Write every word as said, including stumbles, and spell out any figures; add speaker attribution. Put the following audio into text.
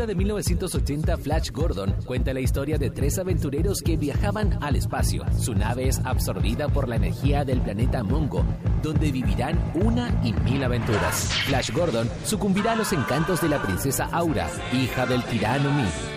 Speaker 1: película de mil novecientos ochenta, Flash Gordon, cuenta la historia de tres aventureros que viajaban al espacio. Su nave es absorbida por la energía del planeta Mongo, donde vivirán una y mil aventuras. Flash Gordon sucumbirá a los encantos de la princesa Aura, hija del tirano Mi.